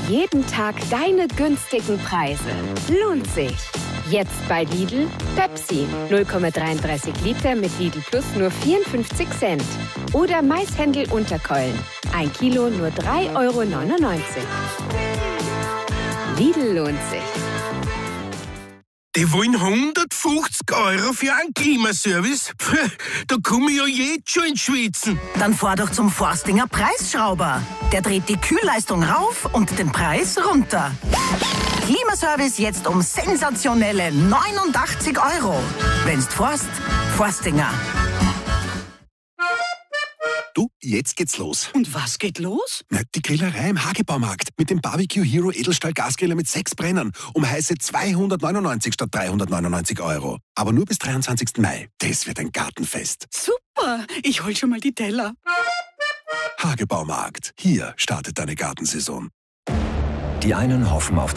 Jeden Tag deine günstigen Preise. Lohnt sich. Jetzt bei Lidl Pepsi 0,33 Liter mit Lidl Plus nur 54 Cent. Oder Maishändel Unterkeulen. 1 Kilo nur 3,99 €. Lidl lohnt sich. Die wollen 150 € für einen Klimaservice? Da komme ich ja jetzt schon ins Schwitzen. Dann fahr doch zum Forstinger Preisschrauber. Der dreht die Kühlleistung rauf und den Preis runter. Klimaservice jetzt um sensationelle 89 €. Wenn's forst, Forstinger. Du, jetzt geht's los. Und was geht los? Na, die Grillerei im Hagebaumarkt mit dem Barbecue Hero Edelstahl-Gasgriller mit 6 Brennern um heiße 299 statt 399 €. Aber nur bis 23. Mai. Das wird ein Gartenfest. Super, ich hol schon mal die Teller. Hagebaumarkt. Hier startet deine Gartensaison. Die einen hoffen auf